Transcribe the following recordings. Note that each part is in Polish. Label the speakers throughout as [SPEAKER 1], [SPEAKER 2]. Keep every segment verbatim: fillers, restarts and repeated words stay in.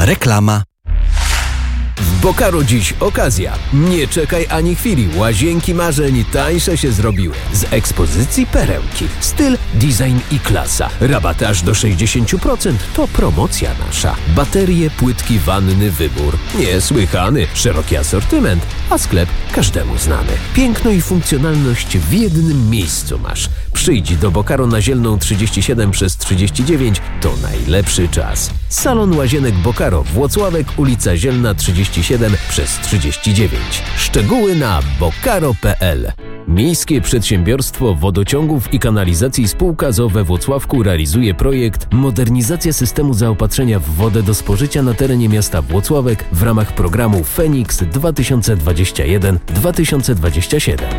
[SPEAKER 1] Reklama.
[SPEAKER 2] W Bokaru dziś okazja. Nie czekaj ani chwili. Łazienki marzeń tańsze się zrobiły. Z ekspozycji perełki. Styl, design i klasa. Rabaty aż do sześćdziesiąt procent. To promocja nasza. Baterie, płytki, wanny, wybór. Niesłychany. Szeroki asortyment. A sklep każdemu znany. Piękno i funkcjonalność w jednym miejscu masz. Przyjdź do Bokaru na Zielną trzydzieści siedem przez trzydzieści dziewięć. To najlepszy czas. Salon Łazienek Bokaro. Włocławek, ulica Zielna trzydzieści siedem przez trzydzieści dziewięć. Szczegóły na bokaro kropka pe el. Miejskie Przedsiębiorstwo Wodociągów i Kanalizacji Spółka z o o we Włocławku realizuje projekt Modernizacja systemu zaopatrzenia w wodę do spożycia na terenie miasta Włocławek w ramach programu Feniks dwa tysiące dwadzieścia jeden do dwa tysiące dwudziestego siódmego.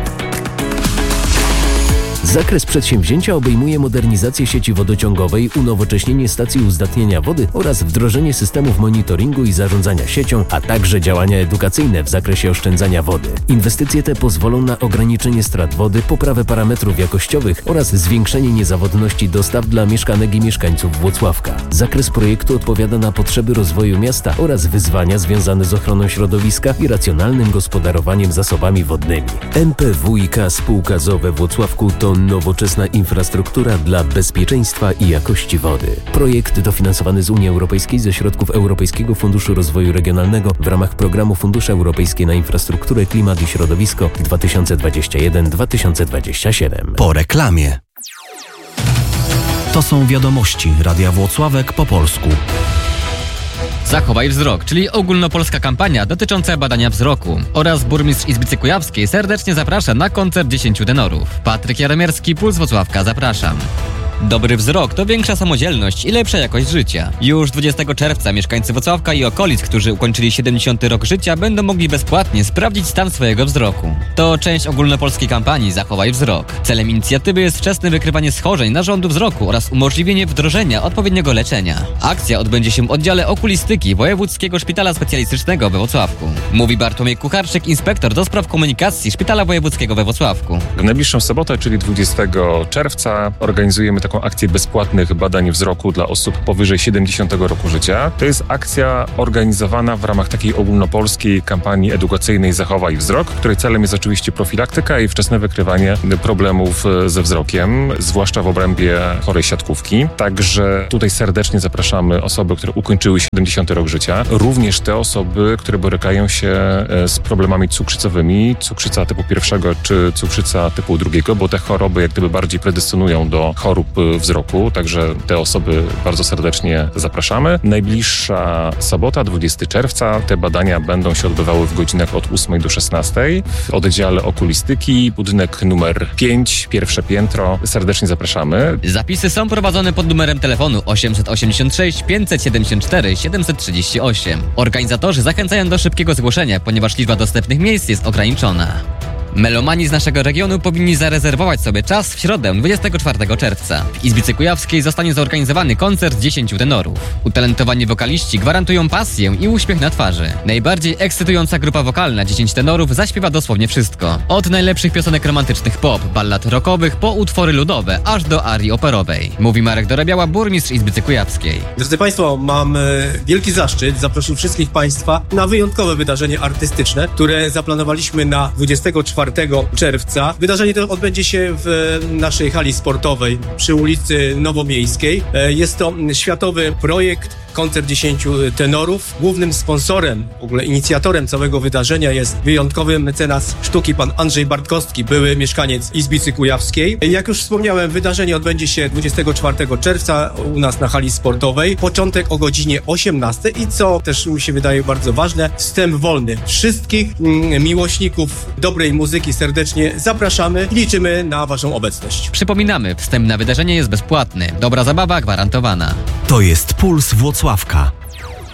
[SPEAKER 2] Zakres przedsięwzięcia obejmuje modernizację sieci wodociągowej, unowocześnienie stacji uzdatniania wody oraz wdrożenie systemów monitoringu i zarządzania siecią, a także działania edukacyjne w zakresie oszczędzania wody. Inwestycje te pozwolą na ograniczenie strat wody, poprawę parametrów jakościowych oraz zwiększenie niezawodności dostaw dla mieszkanek i mieszkańców Włocławka. Zakres projektu odpowiada na potrzeby rozwoju miasta oraz wyzwania związane z ochroną środowiska i racjonalnym gospodarowaniem zasobami wodnymi. M P W i K Spółka z o o we Włocławku to nowoczesna infrastruktura dla bezpieczeństwa i jakości wody. Projekt dofinansowany z Unii Europejskiej ze środków Europejskiego Funduszu Rozwoju Regionalnego w ramach programu Fundusze Europejskie na Infrastrukturę, Klimat i Środowisko dwa tysiące dwudziesty pierwszy do dwa tysiące dwudziestego siódmego.
[SPEAKER 1] Po reklamie. To są wiadomości Radia Włocławek po polsku.
[SPEAKER 3] Zachowaj wzrok, czyli ogólnopolska kampania dotycząca badania wzroku. Oraz burmistrz Izbicy Kujawskiej serdecznie zaprasza na koncert dziesięciu tenorów. Patryk Jaromierski, Puls Włocławka, zapraszam. Dobry wzrok to większa samodzielność i lepsza jakość życia. Już dwudziestego czerwca mieszkańcy Włocławka i okolic, którzy ukończyli siedemdziesiąty rok życia, będą mogli bezpłatnie sprawdzić stan swojego wzroku. To część ogólnopolskiej kampanii Zachowaj wzrok. Celem inicjatywy jest wczesne wykrywanie schorzeń narządu wzroku oraz umożliwienie wdrożenia odpowiedniego leczenia. Akcja odbędzie się w oddziale okulistyki Wojewódzkiego Szpitala Specjalistycznego we Włocławku. Mówi Bartłomiej Kucharczyk, inspektor do spraw komunikacji Szpitala Wojewódzkiego we Włocławku.
[SPEAKER 4] W najbliższą sobotę, czyli dwudziestego czerwca, organizujemy taką akcję bezpłatnych badań wzroku dla osób powyżej siedemdziesiątego roku życia. To jest akcja organizowana w ramach takiej ogólnopolskiej kampanii edukacyjnej Zachowaj wzrok, której celem jest oczywiście profilaktyka i wczesne wykrywanie problemów ze wzrokiem, zwłaszcza w obrębie chorej siatkówki. Także tutaj serdecznie zapraszamy osoby, które ukończyły siedemdziesiąty rok życia, również te osoby, które borykają się z problemami cukrzycowymi, cukrzyca typu pierwszego czy cukrzyca typu drugiego, bo te choroby jak gdyby bardziej predystynują do chorób wzroku, także te osoby bardzo serdecznie zapraszamy. Najbliższa sobota, dwudziestego czerwca, te badania będą się odbywały w godzinach od ósmej do szesnastej w oddziale okulistyki, budynek numer pięć, pierwsze piętro. Serdecznie zapraszamy.
[SPEAKER 3] Zapisy są prowadzone pod numerem telefonu osiemset osiemdziesiąt sześć pięćset siedemdziesiąt cztery siedemset trzydzieści osiem. Organizatorzy zachęcają do szybkiego zgłoszenia, ponieważ liczba dostępnych miejsc jest ograniczona. Melomani z naszego regionu powinni zarezerwować sobie czas w środę dwudziestego czwartego czerwca. W Izbicy Kujawskiej zostanie zorganizowany koncert dziesięciu tenorów. Utalentowani wokaliści gwarantują pasję i uśmiech na twarzy. Najbardziej ekscytująca grupa wokalna dziesięć tenorów zaśpiewa dosłownie wszystko. Od najlepszych piosenek romantycznych pop, ballad rockowych po utwory ludowe, aż do arii operowej. Mówi Marek Dorabiała, burmistrz Izbicy Kujawskiej.
[SPEAKER 5] Drodzy Państwo, mam wielki zaszczyt zaprosić wszystkich Państwa na wyjątkowe wydarzenie artystyczne, które zaplanowaliśmy na dwudziestego czwartego czerwca. Wydarzenie to odbędzie się w naszej hali sportowej przy ulicy Nowomiejskiej. Jest to światowy projekt Koncert dziesięciu tenorów. Głównym sponsorem, w ogóle inicjatorem całego wydarzenia jest wyjątkowy mecenas sztuki pan Andrzej Bartkowski, były mieszkaniec Izbicy Kujawskiej. Jak już wspomniałem, wydarzenie odbędzie się dwudziestego czwartego czerwca u nas na hali sportowej. Początek o godzinie osiemnastej i co też mi się wydaje bardzo ważne, wstęp wolny. Wszystkich mm, miłośników dobrej muzyki serdecznie zapraszamy i liczymy na Waszą obecność.
[SPEAKER 3] Przypominamy, wstęp na wydarzenie jest bezpłatny. Dobra zabawa gwarantowana.
[SPEAKER 1] To jest Puls Włocławka.